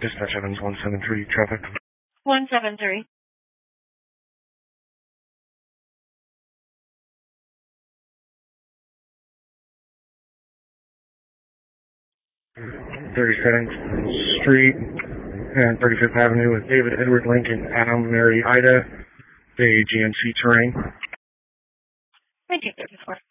Dispatch Evans 173, traffic. 173. .37th Street and 35th Avenue with David Edward Lincoln, Adam, Mary, Ida, Bay GMC terrain. 1934.